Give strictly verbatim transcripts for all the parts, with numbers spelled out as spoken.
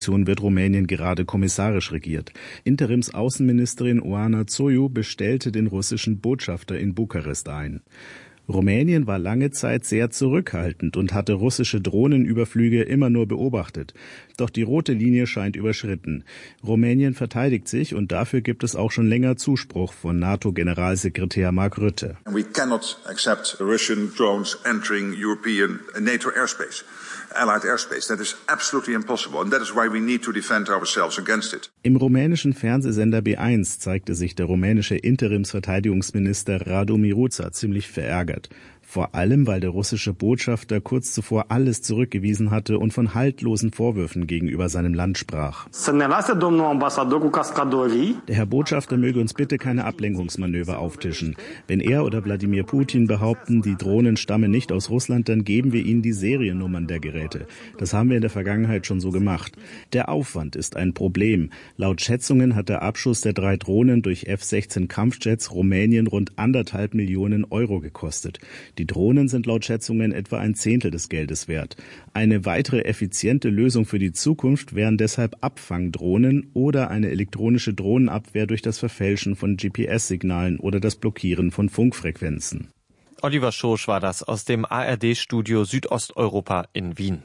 wird Rumänien gerade kommissarisch regiert. Interimsaußenministerin Oana Zoiu bestellte den russischen Botschafter in Bukarest ein. Rumänien war lange Zeit sehr zurückhaltend und hatte russische Drohnenüberflüge immer nur beobachtet. Doch die rote Linie scheint überschritten. Rumänien verteidigt sich und dafür gibt es auch schon länger Zuspruch von NATO-Generalsekretär Mark Rutte. We cannot accept Russian drones entering European NATO airspace. Allied airspace. That is absolutely impossible, and that is why we need to defend ourselves against it. Im rumänischen Fernsehsender B eins zeigte sich der rumänische Interimsverteidigungsminister Radu Miruța ziemlich verärgert. Vor allem, weil der russische Botschafter kurz zuvor alles zurückgewiesen hatte und von haltlosen Vorwürfen gegenüber seinem Land sprach. Der Herr Botschafter möge uns bitte keine Ablenkungsmanöver auftischen. Wenn er oder Wladimir Putin behaupten, die Drohnen stammen nicht aus Russland, dann geben wir ihnen die Seriennummern der Geräte. Das haben wir in der Vergangenheit schon so gemacht. Der Aufwand ist ein Problem. Laut Schätzungen hat der Abschuss der drei Drohnen durch F sechzehn Kampfjets Rumänien rund anderthalb Millionen Euro gekostet. Die Drohnen sind laut Schätzungen etwa ein Zehntel des Geldes wert. Eine weitere effiziente Lösung für die Zukunft wären deshalb Abfangdrohnen oder eine elektronische Drohnenabwehr durch das Verfälschen von G P S-Signalen oder das Blockieren von Funkfrequenzen. Oliver Schosch war das aus dem A R D-Studio Südosteuropa in Wien.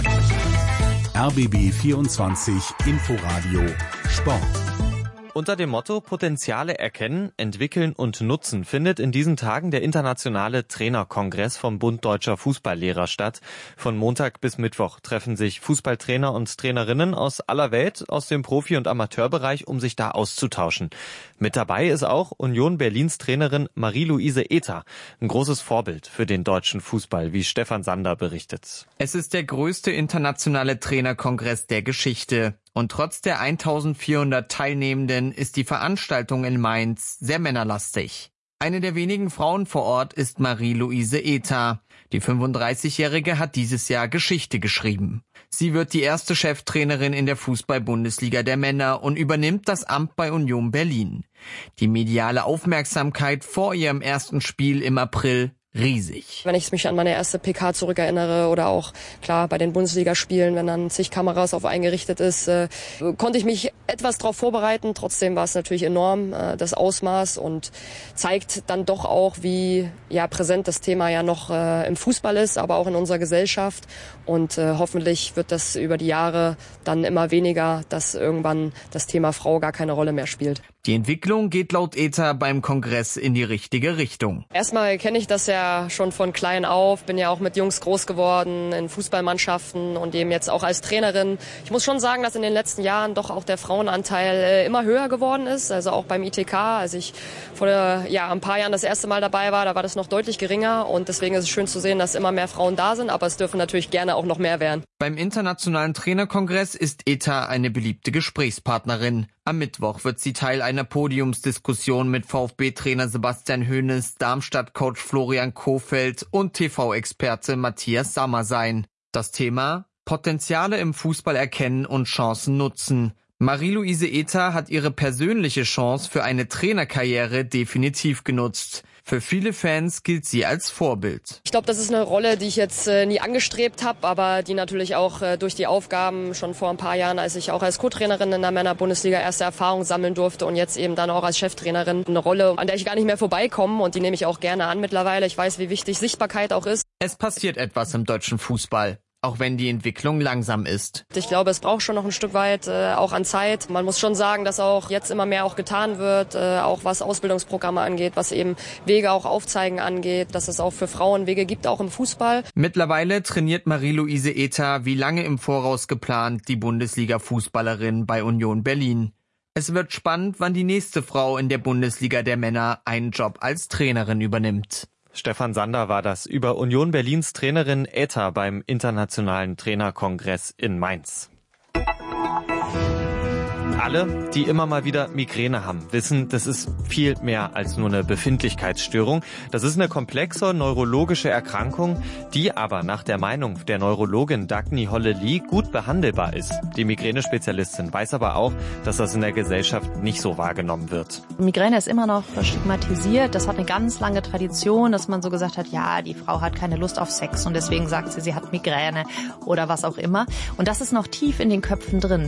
R B B vierundzwanzig Inforadio Sport. Unter dem Motto Potenziale erkennen, entwickeln und nutzen findet in diesen Tagen der internationale Trainerkongress vom Bund Deutscher Fußballlehrer statt. Von Montag bis Mittwoch treffen sich Fußballtrainer und Trainerinnen aus aller Welt, aus dem Profi- und Amateurbereich, um sich da auszutauschen. Mit dabei ist auch Union Berlins Trainerin Marie-Louise Ether, ein großes Vorbild für den deutschen Fußball, wie Stefan Sander berichtet. Es ist der größte internationale Trainerkongress der Geschichte. Und trotz der eintausendvierhundert Teilnehmenden ist die Veranstaltung in Mainz sehr männerlastig. Eine der wenigen Frauen vor Ort ist Marie-Louise Ether. Die fünfunddreißigjährige hat dieses Jahr Geschichte geschrieben. Sie wird die erste Cheftrainerin in der Fußball-Bundesliga der Männer und übernimmt das Amt bei Union Berlin. Die mediale Aufmerksamkeit vor ihrem ersten Spiel im April riesig. Wenn ich mich an meine erste P K zurückerinnere oder auch klar bei den Bundesligaspielen, wenn dann zig Kameras auf einen gerichtet ist, äh, konnte ich mich etwas darauf vorbereiten. Trotzdem war es natürlich enorm, äh, das Ausmaß, und zeigt dann doch auch, wie ja präsent das Thema ja noch äh, im Fußball ist, aber auch in unserer Gesellschaft. Und äh, hoffentlich wird das über die Jahre dann immer weniger, dass irgendwann das Thema Frau gar keine Rolle mehr spielt. Die Entwicklung geht laut Ether beim Kongress in die richtige Richtung. Erstmal kenne ich das ja schon von klein auf, bin ja auch mit Jungs groß geworden in Fußballmannschaften und eben jetzt auch als Trainerin. Ich muss schon sagen, dass in den letzten Jahren doch auch der Frauenanteil immer höher geworden ist, also auch beim I T K. Als ich vor ja, ein paar Jahren das erste Mal dabei war, da war das noch deutlich geringer, und deswegen ist es schön zu sehen, dass immer mehr Frauen da sind, aber es dürfen natürlich gerne auch noch mehr werden. Beim internationalen Trainerkongress ist Ether eine beliebte Gesprächspartnerin. Am Mittwoch wird sie Teil einer Podiumsdiskussion mit VfB-Trainer Sebastian Hoeneß, Darmstadt-Coach Florian Kohfeldt und T V-Experte Matthias Sammer sein. Das Thema: Potenziale im Fußball erkennen und Chancen nutzen. Marie-Louise Ether hat ihre persönliche Chance für eine Trainerkarriere definitiv genutzt. Für viele Fans gilt sie als Vorbild. Ich glaube, das ist eine Rolle, die ich jetzt äh, nie angestrebt habe, aber die natürlich auch äh, durch die Aufgaben schon vor ein paar Jahren, als ich auch als Co-Trainerin in der Männer-Bundesliga erste Erfahrung sammeln durfte und jetzt eben dann auch als Cheftrainerin, eine Rolle, an der ich gar nicht mehr vorbeikomme, und die nehme ich auch gerne an mittlerweile. Ich weiß, wie wichtig Sichtbarkeit auch ist. Es passiert etwas im deutschen Fußball, auch wenn die Entwicklung langsam ist. Ich glaube, es braucht schon noch ein Stück weit äh, auch an Zeit. Man muss schon sagen, dass auch jetzt immer mehr auch getan wird, äh, auch was Ausbildungsprogramme angeht, was eben Wege auch aufzeigen angeht, dass es auch für Frauen Wege gibt, auch im Fußball. Mittlerweile trainiert Marie-Louise Ether wie lange im Voraus geplant die Bundesliga-Fußballerin bei Union Berlin. Es wird spannend, wann die nächste Frau in der Bundesliga der Männer einen Job als Trainerin übernimmt. Stefan Sander war das über Union Berlins Trainerin Ether beim Internationalen Trainerkongress in Mainz. Alle, die immer mal wieder Migräne haben, wissen, das ist viel mehr als nur eine Befindlichkeitsstörung. Das ist eine komplexe neurologische Erkrankung, die aber nach der Meinung der Neurologin Dagny Holle-Lee gut behandelbar ist. Die Migränespezialistin weiß aber auch, dass das in der Gesellschaft nicht so wahrgenommen wird. Migräne ist immer noch stigmatisiert. Das hat eine ganz lange Tradition, dass man so gesagt hat, ja, die Frau hat keine Lust auf Sex und deswegen sagt sie, sie hat Migräne oder was auch immer. Und das ist noch tief in den Köpfen drin.